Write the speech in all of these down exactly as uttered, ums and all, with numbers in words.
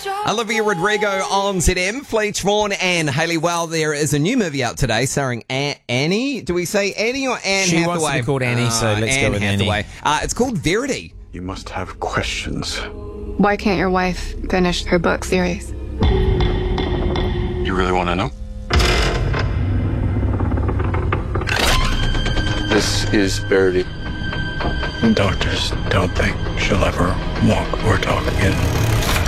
Olivia Rodrigo on Z M, Fleetch Vaughn and Hayley. Well, there is a new movie out today starring a- Annie. Do we say Annie or Anne she Hathaway? She wants to be called Annie, so uh, let's Anne go with Hathaway. Annie. Uh, it's called Verity. You must have questions. Why can't your wife finish her book series? You really want to know? This is Verity. The doctors don't think she'll ever walk or talk again.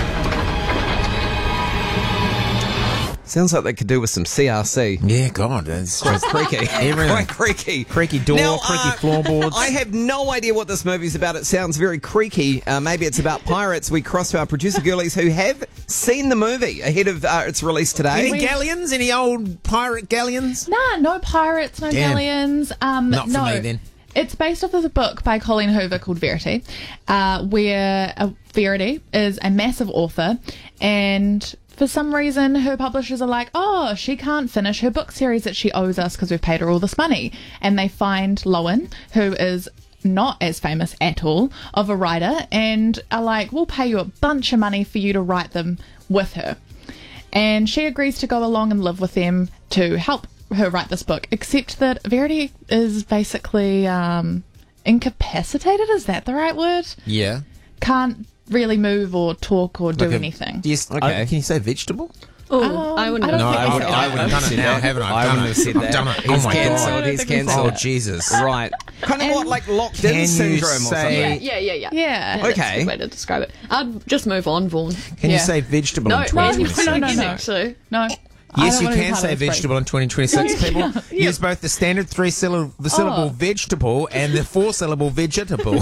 Sounds like they could do with some C R C. Yeah, God, that's Quite just creaky. everything. Quite creaky. Creaky door, Now, creaky uh, floorboards. I have no idea what this movie's about. It sounds very creaky. Uh, maybe it's about pirates. We cross to our producer girlies who have seen the movie ahead of uh, its release today. Any galleons? Any old pirate galleons? Nah, no pirates, no Damn. galleons. Um, Not for no. me, then. It's based off of a book by Colleen Hoover called Verity, uh, where uh, Verity is a massive author, and for some reason her publishers are like, oh, she can't finish her book series that she owes us because we've paid her all this money. And they find Lowen, who is not as famous at all of a writer, and are like, we'll pay you a bunch of money for you to write them with her. And she agrees to go along and live with them to help her write this book, except that Verity is basically um, incapacitated. Is that the right word? Yeah. Can't really move or talk or do Like a- anything. Do you, Okay. okay. Can you say vegetable? Oh, Um, I wouldn't I don't know. think I I would. said I that. would have done it now, haven't I? I I've done wouldn't it. have said I've that. done it. He's Oh my cancelled. God. He's I don't think we cancelled. Oh Jesus. Right. Kind of what, like locked in Can you syndrome or say- something. Yeah, yeah, yeah. Yeah. That's Okay. a good way to describe it. I'd just move on, Vaughn. Can Yeah. you say vegetable No, in no, twenty you twenty-six? no, no, can no. actually. No. I Yes, don't you wanna be can part of say this break. vegetable in twenty twenty-six. No, you People can't. Yeah. use both the standard three syllable, the syllable Oh. vegetable and the four syllable vegetable.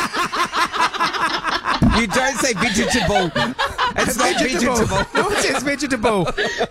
You don't say vegetable. It's not vegetable. No, it says vegetable.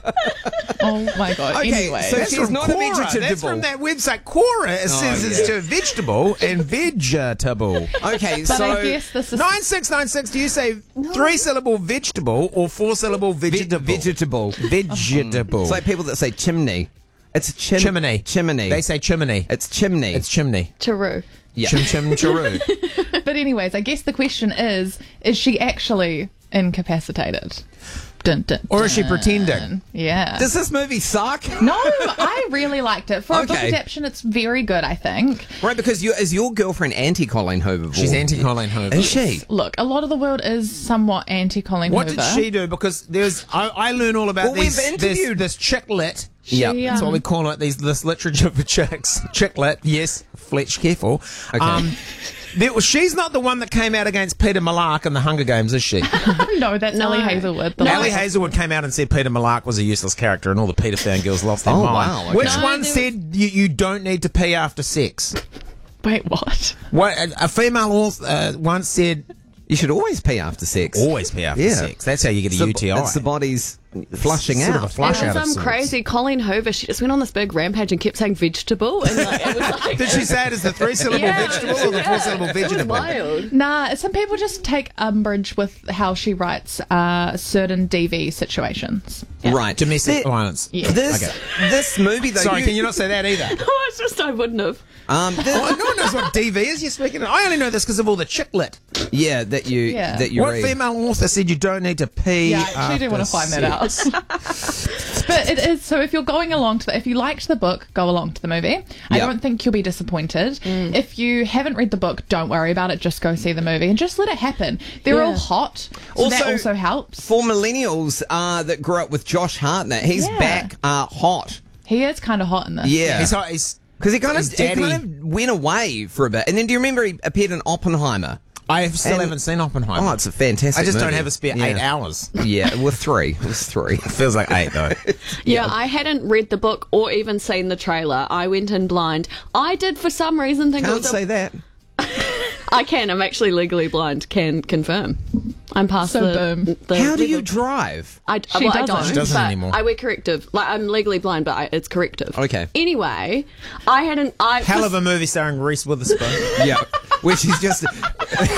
Oh my god. Okay, Anyway. so That's she's from not a Quora. vegetable. That's from that website Quora. It says it's to vegetable and vegetable. Okay, but so I guess this is Nine six nine six. Do you say three syllable vegetable or four syllable ve- vegetable? vegetable. Vegetable. It's like people that say chimney. It's a chim- chimney. Chimney. They say chimney. it's chimney. It's chimney. Taru. yeah. Chim chim chiroo. But anyways, I guess the question is, is she actually incapacitated? Dun, dun, Or is she dun. pretending? Yeah. Does this movie suck? No, I really liked it. For a book Okay. adaptation, it's very good, I think. Right, because you, is your girlfriend anti-Colleen Hoover? She's anti Colleen Hoover. Is she? Look, a lot of the world is somewhat anti-Colleen What Hoover. did she do? Because there's, I, I learn all about Well, we've these, this, interviewed- this chick lit. Yeah. She, That's what um, we call it. These this literature for chicks. Chick lit. Yes, Fletch, careful. Okay. there, was- she's not the one that came out against Peter Malark in the Hunger Games, is she? No, that's No. Ellie Hazelwood. The Ali last- Hazelwood came out and said Peter Malark was a useless character, and all the Peter fan girls lost their Oh, mind. wow, okay. Which No, one there said you, you don't need to pee after sex? Wait, what? What a, a female author, uh, once said, You should always pee after sex. always pee after Yeah. sex. That's how you get a It's the- U T I. It's the body's flushing Sort out. of a flush It out was of um, sorts. crazy. Colleen Hoover, she just went on this big rampage and kept saying vegetable. And like, it was like, Did she say it as the three syllable Yeah. vegetable or the four syllable it was vegetable? wild. Nah, some people just take umbrage with how she writes uh, certain D V situations. Right. Domestic Thi- violence. Yeah. This, Okay. this movie, though. Sorry, can you not say that either? Oh, it's just I wouldn't have. Um, thi- Oh, no one knows what D V is. You're speaking. I only know this because of all the chick lit. yeah, that you Yeah. that you What read. female author said you don't need to pee? Yeah, I actually do want to find that out. But it is, so if you're going along to the, if you liked the book, go along to the movie. I Yeah. don't think you'll be disappointed. If you haven't read the book, don't worry about it. Just go see the movie and just let it happen. They're Yeah. all hot, so that Also- also helps. For millennials uh, that grew up with Josh Hartnett, he's Yeah. back uh, hot. He is kind of hot in this. Yeah. He's, hot- he's Because he kind of His he daddy- kind of went away for a bit, and then do you remember he appeared in Oppenheimer? I still And- haven't seen Oppenheimer. Oh, it's a fantastic. I just don't movie. have a spare yeah. eight hours. Yeah, well, three. It was three. Feels like eight though. Yeah, I hadn't read the book or even seen the trailer. I went in blind. I did, for some reason, think it Can't was. say A, that. I can. I'm actually legally blind. Can confirm. I'm past So the. boom. the How do legal- you drive? I, She well, I doesn't. don't. She doesn't but anymore. I wear corrective. Like I'm legally blind, but I, it's corrective. Okay. Anyway, I hadn't. I Hell of a movie starring Reese Witherspoon. Yeah, which is just